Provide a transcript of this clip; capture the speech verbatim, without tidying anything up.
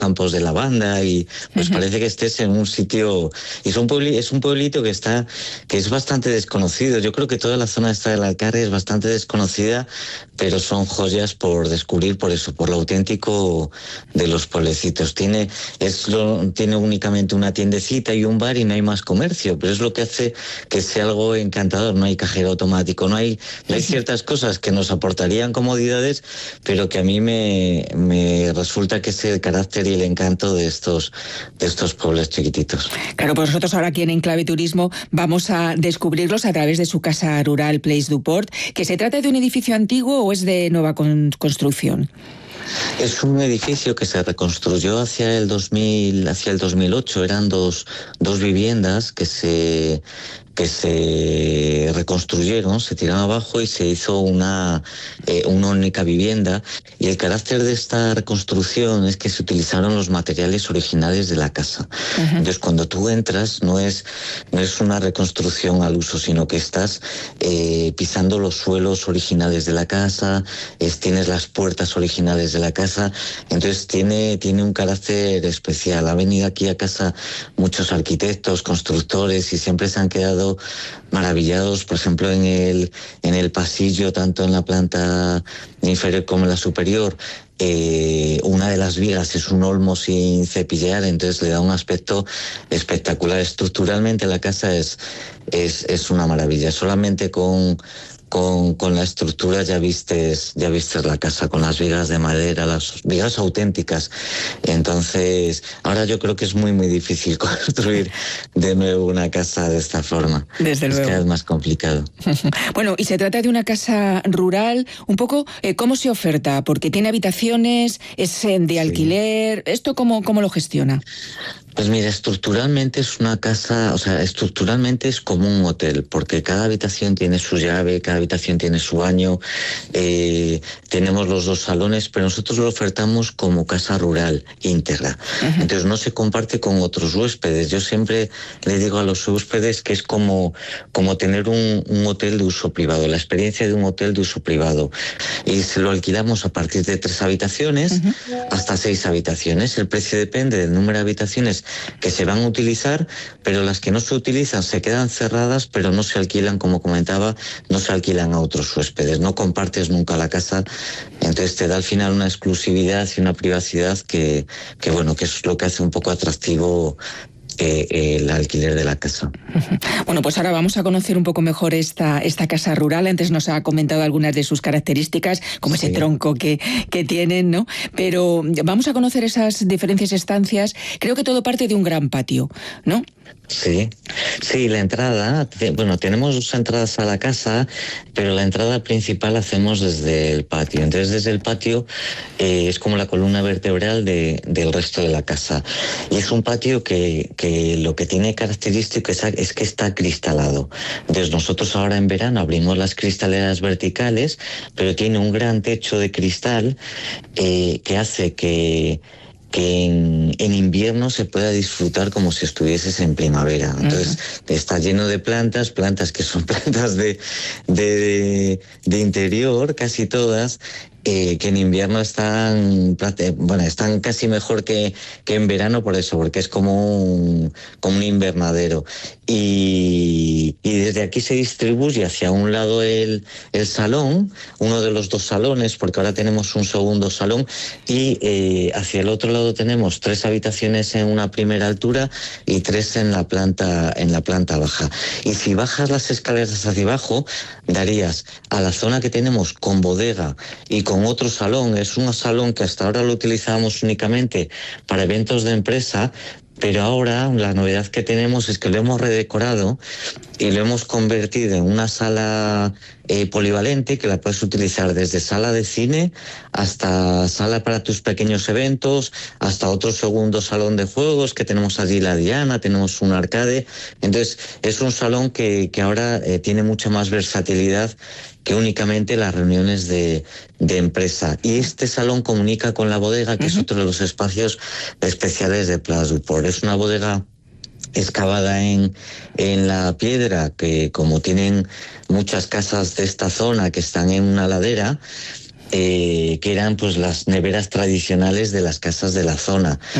campos de lavanda y pues uh-huh. parece que estés en un sitio, y es un, puebli, es un pueblito que está, que es bastante desconocido. Yo creo que toda la zona esta del Alcarre es bastante desconocida, pero son joyas por descubrir por eso, por lo auténtico de los pueblecitos. Tiene, es lo, tiene únicamente una tiendecita y un bar y no hay más comercio, pero es lo que hace que sea algo encantador. No hay cajero automático, no hay, no hay ciertas cosas que nos aportarían comodidades, pero que a mí me, me resulta que es el carácter y el encanto de estos, de estos pueblos chiquititos. Claro, pues nosotros ahora aquí en Enclave Turismo vamos a descubrirlos a través de su casa rural Place du Port. ¿Que se trata de un edificio antiguo o es de nueva con- construcción? Es un edificio que se reconstruyó hacia el dos mil, hacia el dos mil ocho. Eran dos, dos viviendas que se que se reconstruyeron, se tiraron abajo y se hizo una, eh, una única vivienda. Y el carácter de esta reconstrucción es que se utilizaron los materiales originales de la casa. Uh-huh. Entonces, cuando tú entras, no es, no es una reconstrucción al uso, sino que estás eh, pisando los suelos originales de la casa, es, tienes las puertas originales de la casa, entonces tiene, tiene un carácter especial. Ha venido aquí a casa muchos arquitectos, constructores, y siempre se han quedado maravillados, por ejemplo, en el, en el pasillo, tanto en la planta inferior como en la superior. Eh, una de las vigas es un olmo sin cepillar, entonces le da un aspecto espectacular. Estructuralmente la casa es, es, es una maravilla. Solamente con, con, con la estructura ya vistes, ya vistes la casa, con las vigas de madera, las vigas auténticas. Entonces, ahora yo creo que es muy, muy difícil construir de nuevo una casa de esta forma. Desde es luego. cada vez más complicado. Bueno, y se trata de una casa rural, un poco, eh, ¿cómo se oferta? Porque tiene habitaciones, es eh, de alquiler, sí. ¿Esto cómo, cómo lo gestiona? Pues mira, estructuralmente es una casa, o sea, estructuralmente es como un hotel, porque cada habitación tiene su llave, cada habitación tiene su baño, eh, tenemos los dos salones, pero nosotros lo ofertamos como casa rural íntegra. Uh-huh. Entonces no se comparte con otros huéspedes. Yo siempre le digo a los huéspedes que es como, como tener un, un hotel de uso privado, la experiencia de un hotel de uso privado. Y se lo alquilamos a partir de tres habitaciones uh-huh. hasta seis habitaciones. El precio depende del número de habitaciones que se van a utilizar, pero las que no se utilizan se quedan cerradas, pero no se alquilan, como comentaba, no se alquilan a otros huéspedes, no compartes nunca la casa, entonces te da al final una exclusividad y una privacidad que, que bueno, que es lo que hace un poco atractivo Eh, el alquiler de la casa. Bueno, pues ahora vamos a conocer un poco mejor esta, esta casa rural. Antes nos ha comentado algunas de sus características, como sí. ese tronco que, que tienen, ¿no? Pero vamos a conocer esas diferentes estancias. Creo que todo parte de un gran patio, ¿no? Sí, sí, la entrada, bueno, tenemos dos entradas a la casa, pero la entrada principal la hacemos desde el patio. Entonces, desde el patio eh, es como la columna vertebral de, del resto de la casa. Y es un patio que, que lo que tiene característico es, es que está cristalado. Entonces, nosotros ahora en verano abrimos las cristaleras verticales, pero tiene un gran techo de cristal eh, que hace que... que en, en invierno se pueda disfrutar como si estuvieses en primavera. Entonces, uh-huh. está lleno de plantas, plantas que son plantas de, de, de interior, casi todas, eh, que en invierno están, bueno, están casi mejor que, que en verano por eso, porque es como un, como un invernadero. Y, y desde aquí se distribuye hacia un lado el, el salón, uno de los dos salones, porque ahora tenemos un segundo salón, y eh, hacia el otro lado tenemos tres habitaciones en una primera altura y tres en la planta, en la planta baja. Y si bajas las escaleras hacia abajo, darías a la zona que tenemos con bodega y con otro salón. Es un salón que hasta ahora lo utilizábamos únicamente para eventos de empresa, pero ahora la novedad que tenemos es que lo hemos redecorado y lo hemos convertido en una sala eh, polivalente que la puedes utilizar desde sala de cine hasta sala para tus pequeños eventos, hasta otro segundo salón de juegos que tenemos allí la Diana, tenemos un arcade. Entonces es un salón que, que ahora eh, tiene mucha más versatilidad que únicamente las reuniones de, de empresa. Y este salón comunica con la bodega, que uh-huh. es otro de los espacios especiales de Place du Port. Es una bodega excavada en, en la piedra, que como tienen muchas casas de esta zona que están en una ladera, eh, que eran pues las neveras tradicionales de las casas de la zona.